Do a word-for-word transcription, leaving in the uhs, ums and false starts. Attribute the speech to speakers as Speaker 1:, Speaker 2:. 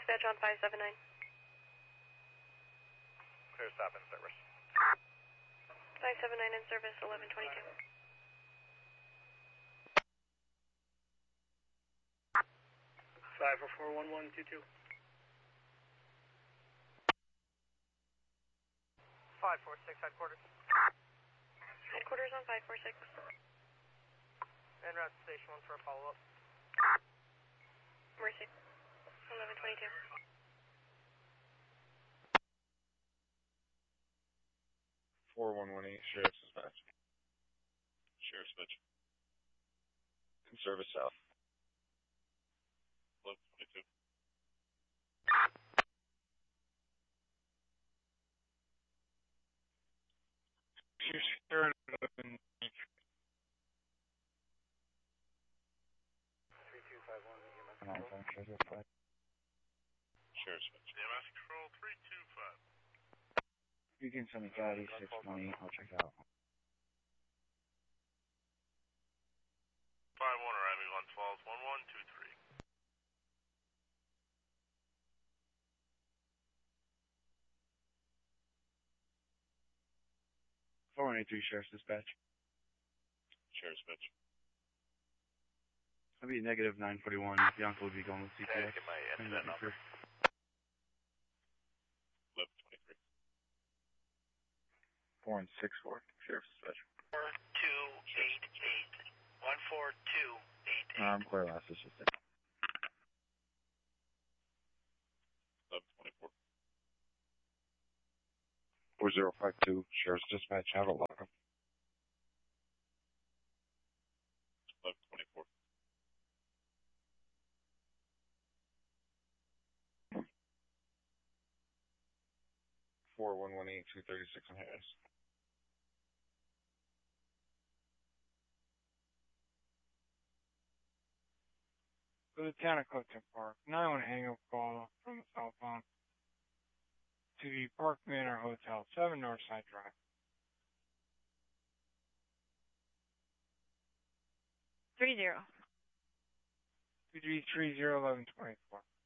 Speaker 1: Dispatch on five seven nine.
Speaker 2: Clear stop in service.
Speaker 1: five seven nine in service, eleven twenty-two.
Speaker 2: five four four one one two two. five four six headquarters.
Speaker 1: Headquarters on five four six.
Speaker 2: En route to station one for a follow-up.
Speaker 1: Mercy, eleven twenty-two.
Speaker 3: four one one eight, Sheriff's Dispatch. Sheriff's Dispatch. In service south. eleven twenty-two. Sheriff
Speaker 2: three two five one, E M S control.
Speaker 3: Sheriff's Dispatch.
Speaker 4: E M S control three two five.
Speaker 5: You can send me five six twenty, I'll check out.
Speaker 4: five one arriving on twelve one one two three.
Speaker 5: four one eight three, Sheriff's Dispatch.
Speaker 3: Sheriff's Dispatch.
Speaker 5: I'll be negative nine forty-one. Bianca will be going with C P S.
Speaker 4: Get my incident number.
Speaker 3: eleven twenty-three.
Speaker 5: four one six four, Sheriff's Dispatch.
Speaker 2: four two eight eight. one four two eight eight.
Speaker 5: Um, clear last, it's just it.
Speaker 3: eleven twenty-four.
Speaker 5: four zero five two, Sheriff's Dispatch, have a lock.
Speaker 3: eleven twenty-four. four one one eight two thirty-six on Harris.
Speaker 6: For the town of Clifton Park, nine one hang up call from the cell phone to the Park Manor Hotel, seven Northside Drive.
Speaker 1: Three zero.
Speaker 6: two three three zero eleven twenty-four.